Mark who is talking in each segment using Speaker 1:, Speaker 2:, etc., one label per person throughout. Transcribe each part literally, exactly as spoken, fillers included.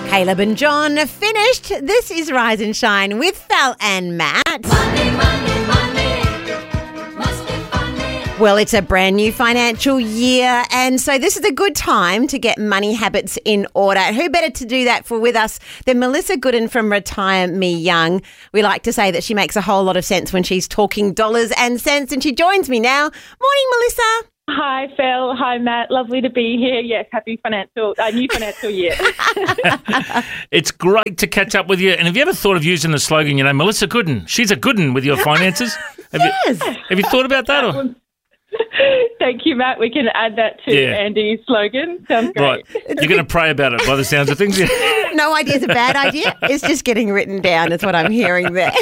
Speaker 1: Caleb and John finished. This is Rise and Shine with Val and Matt.
Speaker 2: Monday, Monday, Monday, must be funny.
Speaker 1: Well, it's a brand new financial year, and so this is a good time to get money habits in order. Who better to do that for with us than Melissa Gooden from Retire Me Young? We like to say that she makes a whole lot of sense when she's talking dollars and cents, and she joins me now. Morning, Melissa.
Speaker 3: Hi, Phil. Hi, Matt. Lovely to be here. Yes, happy financial, uh, new financial year.
Speaker 4: It's great to catch up with you. And have you ever thought of using the slogan, you know, Melissa Gooden, she's a Gooden with your finances? Have
Speaker 1: Yes.
Speaker 4: You, have you thought about that? Or?
Speaker 3: Thank you, Matt. We can add that to
Speaker 4: Yeah.
Speaker 3: Andy's slogan. Sounds great.
Speaker 4: Right. You're going to pray about it by the sounds of things.
Speaker 1: No idea is a bad idea. It's just getting written down is what I'm hearing there.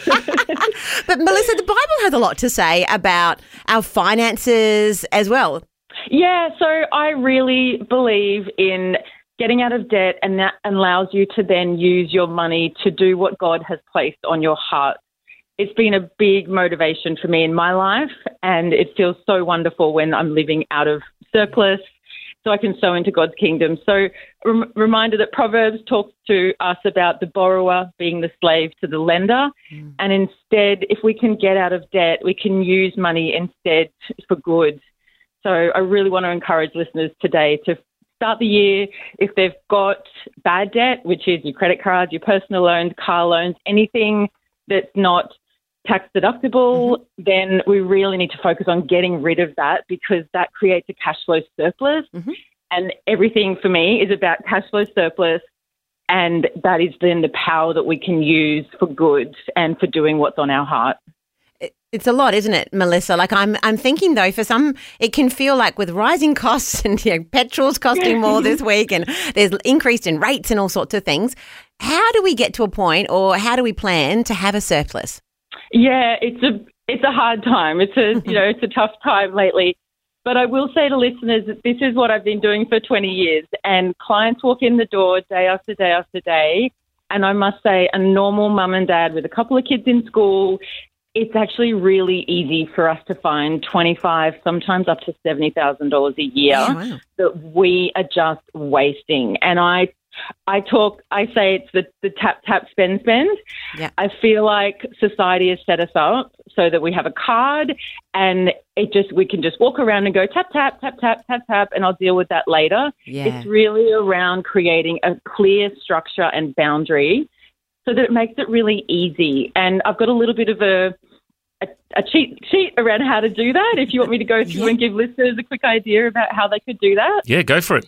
Speaker 1: But Melissa, the Bible has a lot to say about our finances as well.
Speaker 3: Yeah, so I really believe in getting out of debt, and that allows you to then use your money to do what God has placed on your heart. It's been a big motivation for me in my life, and it feels so wonderful when I'm living out of surplus so I can sow into God's kingdom. So rem- reminder that Proverbs talks to us about the borrower being the slave to the lender. Mm. And instead, if we can get out of debt, we can use money instead for good. So I really want to encourage listeners today to start the year, if they've got bad debt, which is your credit cards, your personal loans, car loans, anything that's not tax deductible, mm-hmm. then we really need to focus on getting rid of that, because that creates a cash flow surplus. Mm-hmm. And everything for me is about cash flow surplus, and that is then the power that we can use for good and for doing what's on our heart.
Speaker 1: It's a lot, isn't it, Melissa? Like I'm I'm thinking, though, for some, it can feel like with rising costs and you know, petrol's costing more this week and there's increase in rates and all sorts of things. How do we get to a point, or how do we plan to have a surplus?
Speaker 3: Yeah, it's a it's a hard time. It's a you know it's a tough time lately. But I will say to listeners that this is what I've been doing for twenty years, and clients walk in the door day after day after day. And I must say, a normal mum and dad with a couple of kids in school, it's actually really easy for us to find twenty-five, sometimes up to seventy thousand dollars a year
Speaker 1: Oh, wow.
Speaker 3: that we are just wasting. And I I talk, I say it's the, the tap, tap, spend, spend.
Speaker 1: Yeah.
Speaker 3: I feel like society has set us up so that we have a card and it just, we can just walk around and go tap, tap, tap, tap, tap, tap, and I'll deal with that later.
Speaker 1: Yeah.
Speaker 3: It's really around creating a clear structure and boundary so that it makes it really easy. And I've got a little bit of a, a, a cheat sheet around how to do that. If you want me to go through
Speaker 1: Yeah.
Speaker 3: and give listeners a quick idea about how they could do that.
Speaker 4: Yeah, go for it.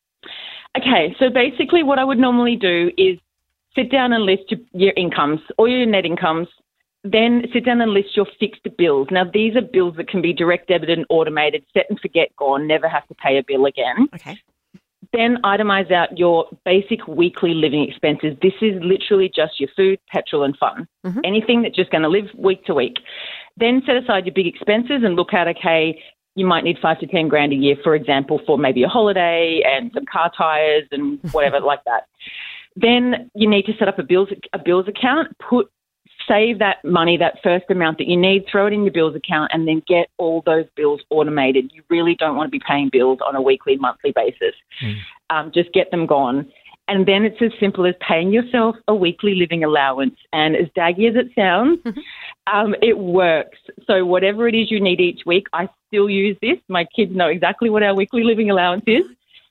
Speaker 3: Okay, so basically what I would normally do is sit down and list your, your incomes, all your net incomes, then sit down and list your fixed bills. Now, these are bills that can be direct debited and automated, set and forget, gone, never have to pay a bill again.
Speaker 1: Okay.
Speaker 3: Then itemize out your basic weekly living expenses. This is literally just your food, petrol and fun. Mm-hmm. Anything that's just going to live week to week. Then set aside your big expenses and look at, okay, you might need five to ten grand a year, for example, for maybe a holiday and some car tires and whatever like that. Then you need to set up a bills a bills account, put save that money, that first amount that you need, throw it in your bills account, and then get all those bills automated. You really don't want to be paying bills on a weekly, monthly basis. Mm. Um, just get them gone. And then it's as simple as paying yourself a weekly living allowance. And as daggy as it sounds, um, it works. So whatever it is you need each week, I still use this. My kids know exactly what our weekly living allowance is.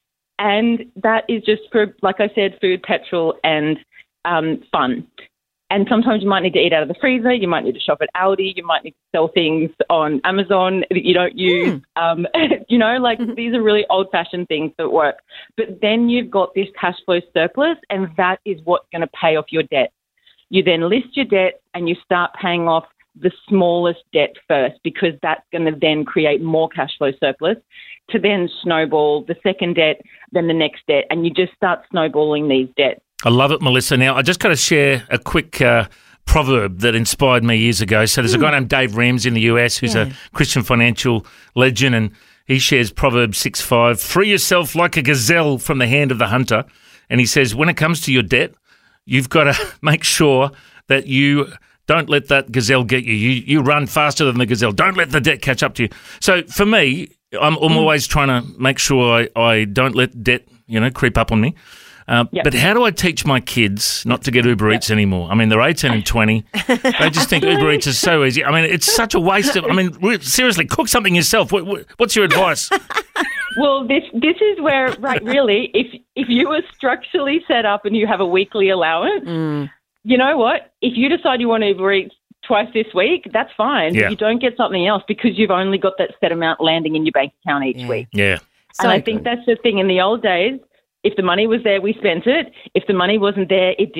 Speaker 3: And that is just for, like I said, food, petrol, and um, fun. And sometimes you might need to eat out of the freezer. You might need to shop at Aldi. You might need to sell things on Amazon that you don't use. Mm. Um, you know, like these are really old-fashioned things that work. But then you've got this cash flow surplus, and that is what's going to pay off your debt. You then list your debt and you start paying off the smallest debt first, because that's going to then create more cash flow surplus to then snowball the second debt, then the next debt, and you just start snowballing these debts.
Speaker 4: I love it, Melissa. Now, I just got to share a quick uh, proverb that inspired me years ago. So there's mm. a guy named Dave Ramsey in the U S who's yeah. a Christian financial legend, and he shares Proverbs six five, free yourself like a gazelle from the hand of the hunter. And he says, when it comes to your debt, you've got to make sure that you don't let that gazelle get you. You you run faster than the gazelle. Don't let the debt catch up to you. So for me, I'm, I'm mm. always trying to make sure I, I don't let debt, you know, creep up on me. Uh,
Speaker 3: Yep.
Speaker 4: But how do I teach my kids not to get Uber Eats anymore? I mean, they're eighteen and twenty. They just think Uber Eats is so easy. I mean, it's such a waste of. I mean, re- seriously, cook something yourself. What, what, what's your advice?
Speaker 3: Well, this this is where, right, really, if if you were structurally set up and you have a weekly allowance,
Speaker 1: Mm.
Speaker 3: you know what? If you decide you want to Uber Eats twice this week, that's fine.
Speaker 4: Yeah.
Speaker 3: But you don't get something else because you've only got that set amount landing in your bank account each
Speaker 1: Yeah.
Speaker 3: week.
Speaker 4: Yeah.
Speaker 1: So
Speaker 3: and I
Speaker 1: good.
Speaker 3: think that's the thing. In the old days, if the money was there, we spent it. If the money wasn't there, it